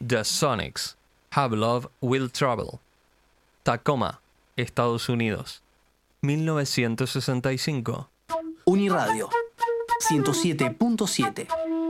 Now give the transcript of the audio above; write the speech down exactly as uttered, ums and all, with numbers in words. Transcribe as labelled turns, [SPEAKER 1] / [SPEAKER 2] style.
[SPEAKER 1] The Sonics, Have Love Will Travel. Tacoma, Estados Unidos, mil novecientos sesenta y cinco.
[SPEAKER 2] Uniradio ciento siete punto siete.